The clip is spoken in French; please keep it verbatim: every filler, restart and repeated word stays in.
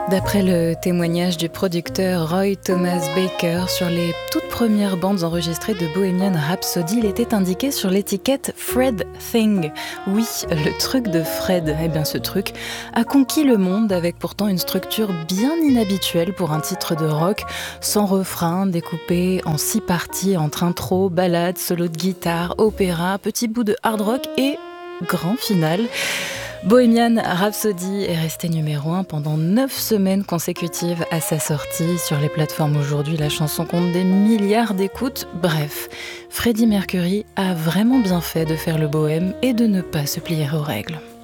D'après le témoignage du producteur Roy Thomas Baker sur les toutes premières bandes enregistrées de Bohemian Rhapsody, il était indiqué sur l'étiquette Fred Thing. Oui, le truc de Fred. Eh bien, ce truc a conquis le monde avec pourtant une structure bien inhabituelle pour un titre de rock, sans refrain, découpé en six parties entre intro, ballade, solo de guitare, opéra, petit bout de hard rock et grand final. Bohemian Rhapsody est resté numéro un pendant neuf semaines consécutives à sa sortie. Sur les plateformes aujourd'hui, la chanson compte des milliards d'écoutes. Bref, Freddie Mercury a vraiment bien fait de faire le bohème et de ne pas se plier aux règles.